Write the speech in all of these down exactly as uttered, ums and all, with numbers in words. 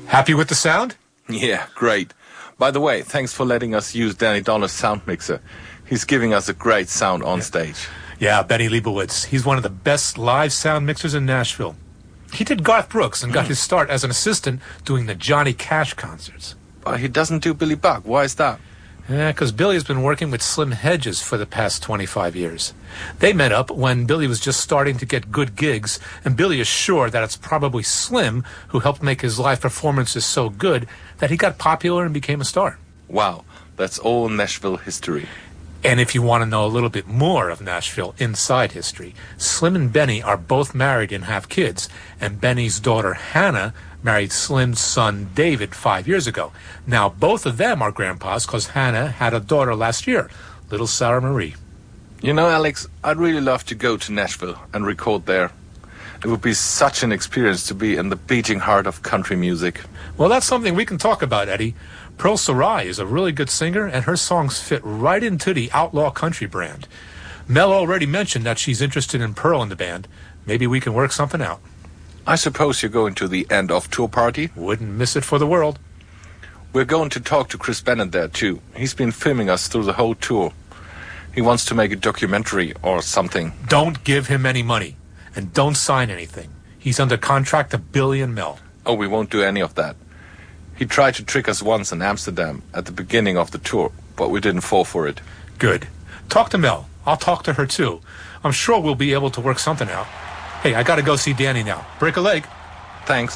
Happy with the sound? Yeah, great. By the way, thanks for letting us use Danny Donner's sound mixer. He's giving us a great sound on yeah. stage. Yeah, Benny Leibowitz. He's one of the best live sound mixers in Nashville. He did Garth Brooks and got his start as an assistant doing the Johnny Cash concerts. But he doesn't do Billy Buck. Why is that? Yeah, because Billy has been working with Slim Hedges for the past twenty-five years. They met up when Billy was just starting to get good gigs, and Billy is sure that it's probably Slim who helped make his live performances so good that he got popular and became a star. Wow, that's all Nashville history. And if you want to know a little bit more of Nashville inside history, Slim and Benny are both married and have kids, and Benny's daughter Hannah married Slim's son David five years ago. Now, both of them are grandpas because Hannah had a daughter last year, little Sarah Marie. You know, Alex, I'd really love to go to Nashville and record there. It would be such an experience to be in the beating heart of country music. Well, that's something we can talk about, Eddie. Pearl Sarai is a really good singer, and her songs fit right into the outlaw country brand. Mel already mentioned that she's interested in Pearl in the band. Maybe we can work something out. I suppose you're going to the end of tour party? Wouldn't miss it for the world. We're going to talk to Chris Bennett there, too. He's been filming us through the whole tour. He wants to make a documentary or something. Don't give him any money, and don't sign anything. He's under contract to Billy and Mel. Oh, we won't do any of that. He tried to trick us once in Amsterdam at the beginning of the tour, but we didn't fall for it. Good. Talk to Mel. I'll talk to her, too. I'm sure we'll be able to work something out. Hey, I gotta go see Danny now. Break a leg. Thanks.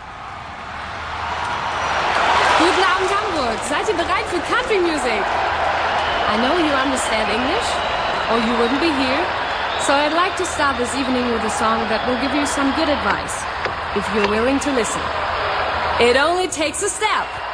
Guten Abend, Hamburg. Seid ihr bereit für Country Music? I know you understand English, or you wouldn't be here. So I'd like to start this evening with a song that will give you some good advice, if you're willing to listen. It only takes a step.